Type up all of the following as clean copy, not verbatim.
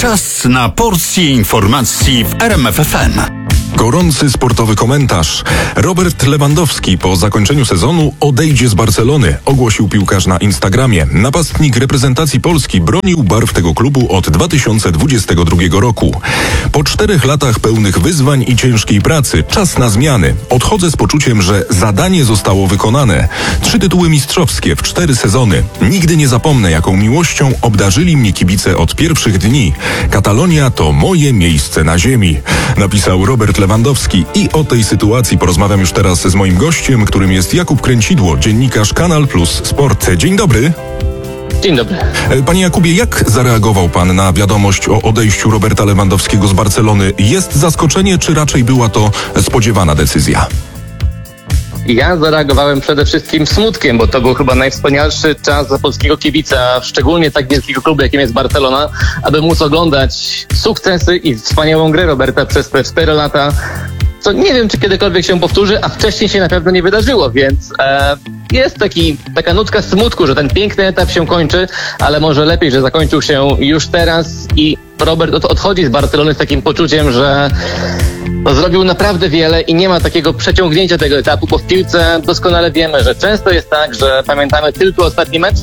Czas na porcję informacji w RMF FM. Gorący sportowy komentarz. Robert Lewandowski po zakończeniu sezonu odejdzie z Barcelony, ogłosił piłkarz na Instagramie. Napastnik reprezentacji Polski bronił barw tego klubu od 2022 roku. Po 4 latach pełnych wyzwań i ciężkiej pracy czas na zmiany. Odchodzę z poczuciem, że zadanie zostało wykonane. 3 tytuły mistrzowskie w 4 sezony. Nigdy nie zapomnę, jaką miłością obdarzyli mnie kibice od pierwszych dni. Katalonia to moje miejsce na ziemi, napisał Robert Lewandowski. I o tej sytuacji porozmawiam już teraz z moim gościem, którym jest Jakub Kręcidło, dziennikarz Kanal Plus Sport. Dzień dobry. Dzień dobry. Panie Jakubie, jak zareagował pan na wiadomość o odejściu Roberta Lewandowskiego z Barcelony? Jest zaskoczenie, czy raczej była to spodziewana decyzja? Ja zareagowałem przede wszystkim smutkiem, bo to był chyba najwspanialszy czas dla polskiego kibica, szczególnie tak wielkiego klubu, jakim jest Barcelona, aby móc oglądać sukcesy i wspaniałą grę Roberta przez te 4 lata, co nie wiem, czy kiedykolwiek się powtórzy, a wcześniej się na pewno nie wydarzyło, więc jest taka nutka smutku, że ten piękny etap się kończy, ale może lepiej, że zakończył się już teraz i Robert odchodzi z Barcelony z takim poczuciem, że zrobił naprawdę wiele i nie ma takiego przeciągnięcia tego etapu, bo w piłce doskonale wiemy, że często jest tak, że pamiętamy tylko ostatni mecz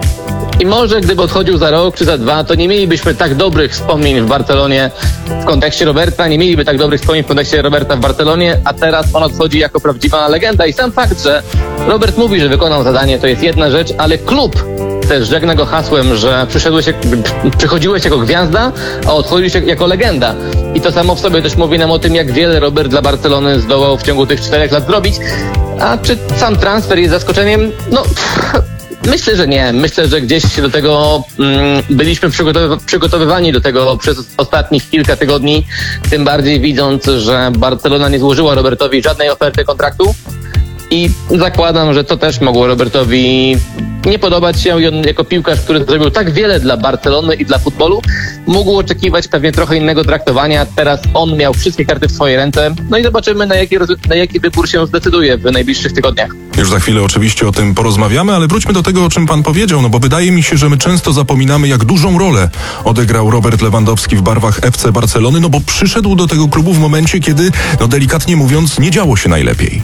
i może gdyby odchodził za rok czy za 2, to nie mielibyśmy tak dobrych wspomnień w Barcelonie w kontekście Roberta, nie mieliby tak dobrych wspomnień w kontekście Roberta w Barcelonie, a teraz on odchodzi jako prawdziwa legenda i sam fakt, że Robert mówi, że wykonał zadanie, to jest jedna rzecz, ale klub też żegna go hasłem, że przychodziłeś jako gwiazda, a odchodziłeś jako legenda. I to samo w sobie też mówi nam o tym, jak wiele Robert dla Barcelony zdołał w ciągu tych 4 lat zrobić. A czy sam transfer jest zaskoczeniem? No, myślę, że nie. Myślę, że gdzieś do tego byliśmy przygotowywani do tego przez ostatnich kilka tygodni, tym bardziej widząc, że Barcelona nie złożyła Robertowi żadnej oferty kontraktu. I zakładam, że to też mogło Robertowi nie podobać się i on jako piłkarz, który zrobił tak wiele dla Barcelony i dla futbolu, mógł oczekiwać pewnie trochę innego traktowania. Teraz on miał wszystkie karty w swojej ręce. No i zobaczymy, na jaki wybór się zdecyduje w najbliższych tygodniach. Już za chwilę oczywiście o tym porozmawiamy, ale wróćmy do tego, o czym pan powiedział, no bo wydaje mi się, że my często zapominamy, jak dużą rolę odegrał Robert Lewandowski w barwach FC Barcelony, no bo przyszedł do tego klubu w momencie, kiedy, no delikatnie mówiąc, nie działo się najlepiej.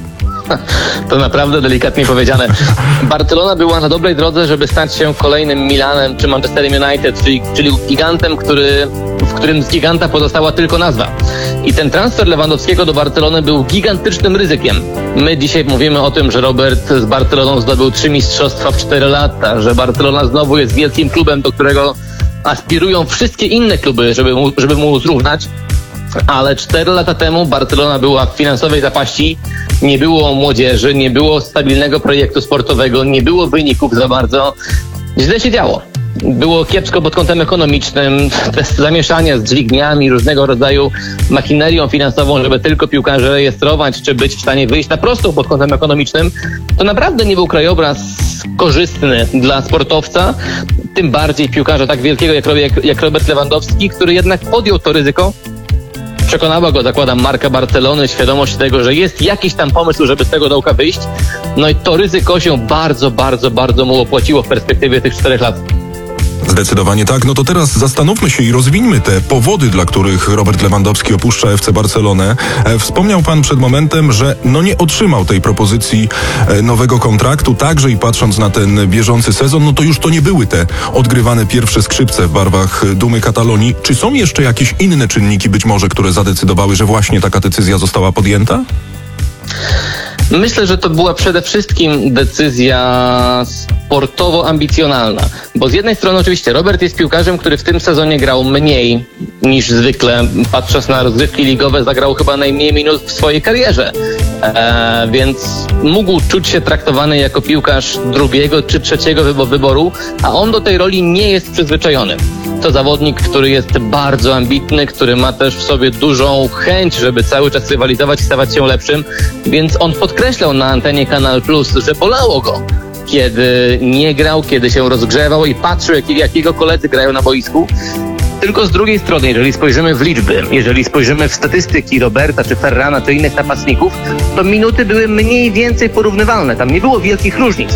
To naprawdę delikatnie powiedziane. Barcelona była na dobrej drodze, żeby stać się kolejnym Milanem czy Manchesterem United, czyli gigantem, w którym z giganta pozostała tylko nazwa. I ten transfer Lewandowskiego do Barcelony był gigantycznym ryzykiem. My dzisiaj mówimy o tym, że Robert z Barceloną zdobył 3 mistrzostwa w 4 lata, że Barcelona znowu jest wielkim klubem, do którego aspirują wszystkie inne kluby, żeby mu zrównać. Ale 4 lata temu Barcelona była w finansowej zapaści, nie było młodzieży, nie było stabilnego projektu sportowego, nie było wyników za bardzo. Źle się działo. Było kiepsko pod kątem ekonomicznym, te zamieszania z dźwigniami, różnego rodzaju machinerią finansową, żeby tylko piłkarzy rejestrować, czy być w stanie wyjść na prostą pod kątem ekonomicznym. To naprawdę nie był krajobraz korzystny dla sportowca, tym bardziej piłkarza tak wielkiego jak Robert Lewandowski, który jednak podjął to ryzyko. Przekonała go, zakładam, marka Barcelony, świadomość tego, że jest jakiś tam pomysł, żeby z tego dołka wyjść. No i to ryzyko się bardzo, bardzo, bardzo mu opłaciło w perspektywie tych 4 lat. Zdecydowanie tak. No to teraz zastanówmy się i rozwińmy te powody, dla których Robert Lewandowski opuszcza FC Barcelonę. Wspomniał pan przed momentem, że nie otrzymał tej propozycji nowego kontraktu, także i patrząc na ten bieżący sezon, no to już to nie były te odgrywane pierwsze skrzypce w barwach Dumy Katalonii. Czy są jeszcze jakieś inne czynniki być może, które zadecydowały, że właśnie taka decyzja została podjęta? Myślę, że to była przede wszystkim decyzja sportowo ambicjonalna, bo z jednej strony oczywiście Robert jest piłkarzem, który w tym sezonie grał mniej niż zwykle. Patrząc na rozgrywki ligowe, zagrał chyba najmniej minut w swojej karierze, więc mógł czuć się traktowany jako piłkarz 2. czy 3. wyboru, a on do tej roli nie jest przyzwyczajony. To zawodnik, który jest bardzo ambitny, który ma też w sobie dużą chęć, żeby cały czas rywalizować i stawać się lepszym, więc on podkreślał na antenie Kanal Plus, że bolało go, kiedy nie grał, kiedy się rozgrzewał i patrzył, jak jego koledzy grają na boisku. Tylko z drugiej strony, jeżeli spojrzymy w liczby, jeżeli spojrzymy w statystyki Roberta, czy Ferrana, czy innych napastników, to minuty były mniej więcej porównywalne. Tam nie było wielkich różnic.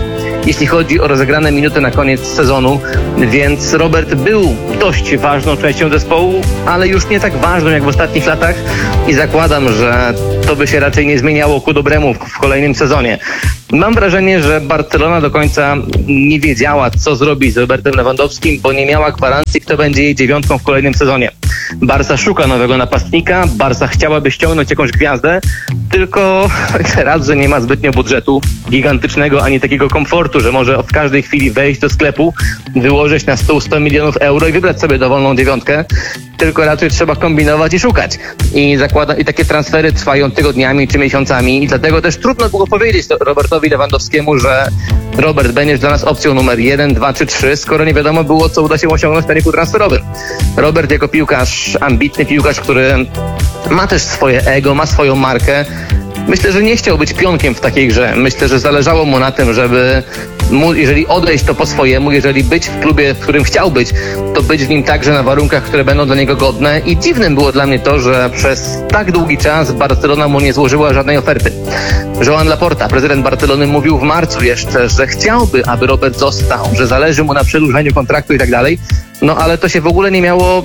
jeśli chodzi o rozegrane minuty na koniec sezonu, więc Robert był dość ważną częścią zespołu, ale już nie tak ważną jak w ostatnich latach i zakładam, że to by się raczej nie zmieniało ku dobremu w kolejnym sezonie. Mam wrażenie, że Barcelona do końca nie wiedziała, co zrobić z Robertem Lewandowskim, bo nie miała gwarancji, kto będzie jej dziewiątką w kolejnym sezonie. Barca szuka nowego napastnika, Barca chciałaby ściągnąć jakąś gwiazdę, tylko raz, że nie ma zbytnio budżetu gigantycznego, ani takiego komfortu, że może w każdej chwili wejść do sklepu, wyłożyć na stół 100 milionów euro i wybrać sobie dowolną dziewiątkę, tylko raczej trzeba kombinować i szukać. I takie transfery trwają tygodniami czy miesiącami i dlatego też trudno było powiedzieć Robertowi Lewandowskiemu, że Robert, będziesz dla nas opcją numer 1, 2 czy 3, skoro nie wiadomo było, co uda się osiągnąć na rynku transferowym. Robert jako piłkarz, ambitny piłkarz, który ma też swoje ego, ma swoją markę. Myślę, że nie chciał być pionkiem w takiej grze. Myślę, że zależało mu na tym, żeby jeżeli odejść, to po swojemu, jeżeli być w klubie, w którym chciał być, to być w nim także na warunkach, które będą dla niego godne. I dziwnym było dla mnie to, że przez tak długi czas Barcelona mu nie złożyła żadnej oferty. Joan Laporta, prezydent Barcelony, mówił w marcu jeszcze, że chciałby, aby Robert został, że zależy mu na przedłużeniu kontraktu i tak dalej. No ale to się w ogóle nie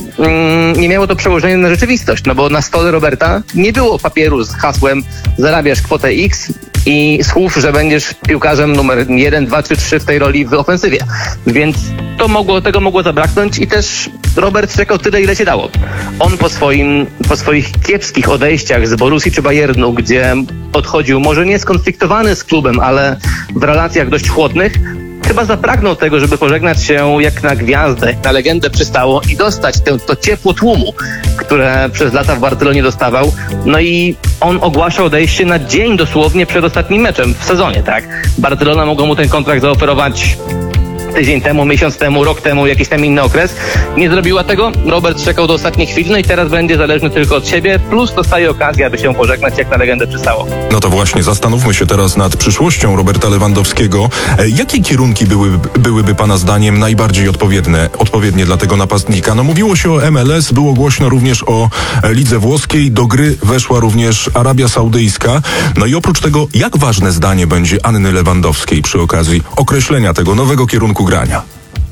miało to przełożenia na rzeczywistość, no bo na stole Roberta nie było papieru z hasłem zarabiasz kwotę X i słów, że będziesz piłkarzem numer 1, 2 czy 3 w tej roli w ofensywie. Więc tego mogło zabraknąć i też Robert czekał tyle, ile się dało. On po swoich kiepskich odejściach z Borussii czy Bayernu, gdzie odchodził może nie skonfliktowany z klubem, ale w relacjach dość chłodnych, chyba zapragnął tego, żeby pożegnać się jak na gwiazdę, na legendę przystało i dostać to ciepło tłumu, które przez lata w Barcelonie dostawał. No i on ogłaszał odejście na dzień dosłownie przed ostatnim meczem w sezonie, tak? Barcelona mogła mu ten kontrakt zaoferować tydzień temu, miesiąc temu, rok temu, jakiś tam inny okres. Nie zrobiła tego. Robert czekał do ostatniej chwili, no i teraz będzie zależny tylko od siebie, plus dostaje okazję, aby się pożegnać jak na legendę przystało. No to właśnie, zastanówmy się teraz nad przyszłością Roberta Lewandowskiego. Jakie kierunki byłyby Pana zdaniem najbardziej odpowiednie dla tego napastnika? No mówiło się o MLS, było głośno również o lidze włoskiej, do gry weszła również Arabia Saudyjska. No i oprócz tego, jak ważne zdanie będzie Anny Lewandowskiej przy okazji określenia tego nowego kierunku grania?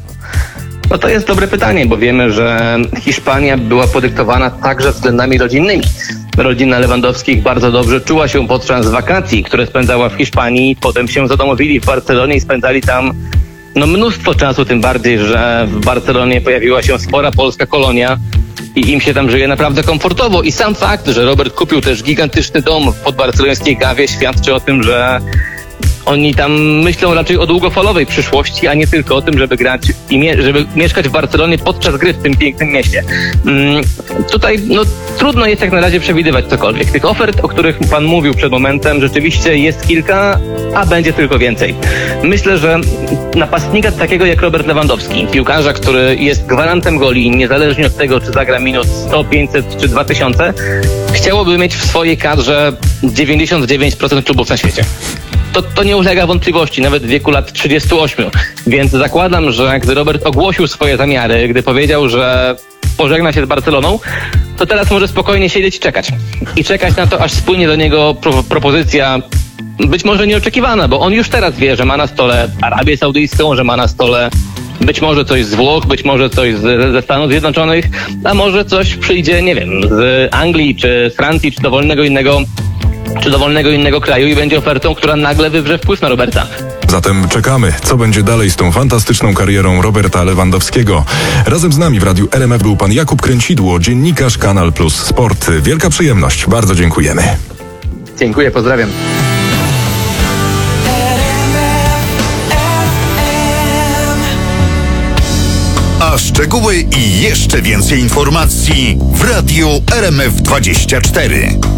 No to jest dobre pytanie, bo wiemy, że Hiszpania była podyktowana także względami rodzinnymi. Rodzina Lewandowskich bardzo dobrze czuła się podczas wakacji, które spędzała w Hiszpanii. Potem się zadomowili w Barcelonie i spędzali tam mnóstwo czasu, tym bardziej, że w Barcelonie pojawiła się spora polska kolonia i im się tam żyje naprawdę komfortowo. I sam fakt, że Robert kupił też gigantyczny dom w podbarcelońskiej Gawie, świadczy o tym, że oni tam myślą raczej o długofalowej przyszłości, a nie tylko o tym, żeby grać i żeby mieszkać w Barcelonie podczas gry w tym pięknym mieście. Tutaj trudno jest jak na razie przewidywać cokolwiek. Tych ofert, o których Pan mówił przed momentem, rzeczywiście jest kilka, a będzie tylko więcej. Myślę, że napastnika takiego jak Robert Lewandowski, piłkarza, który jest gwarantem goli, niezależnie od tego, czy zagra minut 100, 500 czy 2000, chciałoby mieć w swojej kadrze 99% klubów na świecie. To nie ulega wątpliwości, nawet w wieku lat 38. Więc zakładam, że gdy Robert ogłosił swoje zamiary, gdy powiedział, że pożegna się z Barceloną, to teraz może spokojnie siedzieć i czekać. I czekać na to, aż spłynie do niego propozycja być może nieoczekiwana, bo on już teraz wie, że ma na stole Arabię Saudyjską, że ma na stole być może coś z Włoch, być może coś ze Stanów Zjednoczonych, a może coś przyjdzie, nie wiem, z Anglii, czy z Francji, czy dowolnego innego kraju i będzie ofertą, która nagle wywrze wpływ na Roberta. Zatem czekamy, co będzie dalej z tą fantastyczną karierą Roberta Lewandowskiego. Razem z nami w Radiu RMF był pan Jakub Kręcidło, dziennikarz Kanal Plus Sport. Wielka przyjemność, bardzo dziękujemy. Dziękuję, pozdrawiam. A szczegóły i jeszcze więcej informacji w Radiu RMF 24.